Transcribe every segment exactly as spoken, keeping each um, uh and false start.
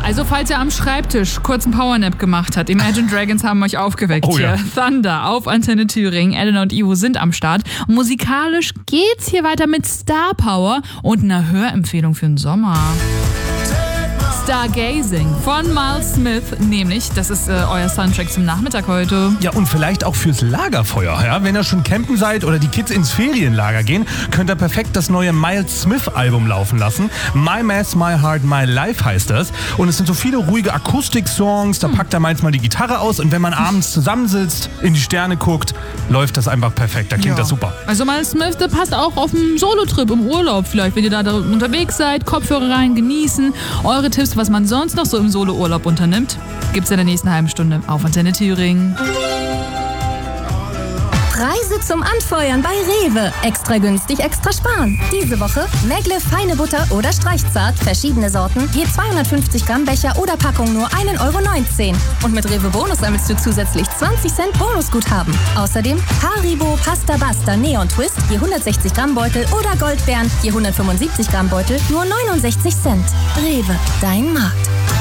Also falls ihr am Schreibtisch kurz einen Powernap gemacht habt, Imagine Dragons haben euch aufgeweckt Oh, hier. ja. Thunder auf Antenne Thüringen, Elena und Ivo sind am Start. Und musikalisch geht's hier weiter mit Star Power und einer Hörempfehlung für den Sommer. Stargazing von Miles Smith, nämlich, das ist äh, euer Soundtrack zum Nachmittag heute. Ja, und vielleicht auch fürs Lagerfeuer. Ja? Wenn ihr schon campen seid oder die Kids ins Ferienlager gehen, könnt ihr perfekt das neue Miles Smith-Album laufen lassen. My Mass, My Heart, My Life heißt das. Und es sind so viele ruhige Akustik-Songs, da packt er manchmal die Gitarre aus und wenn man abends zusammensitzt, in die Sterne guckt, läuft das einfach perfekt. Da klingt Ja. das super. Also Miles Smith, der passt auch auf einen Solo-Trip im Urlaub vielleicht, wenn ihr da unterwegs seid, Kopfhörer rein, genießen. Eure Tipps, was man sonst noch so im Solo-Urlaub unternimmt, gibt's in der nächsten halben Stunde auf Antenne Thüringen. Preise zum Anfeuern bei Rewe. Extra günstig, extra sparen. Diese Woche Megle feine Butter oder Streichzart, verschiedene Sorten, je zweihundertfünfzig Gramm Becher oder Packung nur ein Euro neunzehn. Und mit Rewe Bonus sammelst du zusätzlich zwanzig Cent Bonusguthaben. Außerdem Haribo Pasta Basta Neon Twist, je hundertsechzig Gramm Beutel oder Goldbeeren, je hundertfünfundsiebzig Gramm Beutel, nur neunundsechzig Cent. Rewe, dein Markt.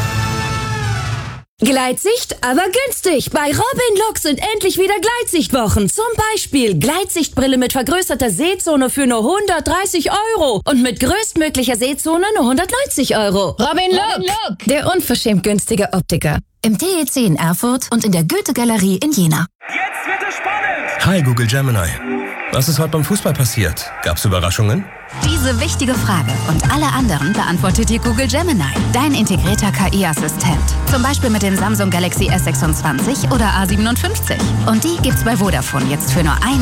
Gleitsicht, aber günstig. Bei Robin Look sind endlich wieder Gleitsichtwochen. Zum Beispiel Gleitsichtbrille mit vergrößerter Sehzone für nur hundertdreißig Euro. Und mit größtmöglicher Sehzone nur hundertneunzig Euro. Robin Look, der unverschämt günstige Optiker. Im T E C in Erfurt und in der Goethe-Galerie in Jena. Jetzt wird es spannend! Hi Google Gemini. Was ist heute beim Fußball passiert? Gab's Überraschungen? Diese wichtige Frage und alle anderen beantwortet dir Google Gemini, dein integrierter K I-Assistent. Zum Beispiel mit dem Samsung Galaxy S sechsundzwanzig oder A siebenundfünfzig. Und die gibt's bei Vodafone jetzt für nur ein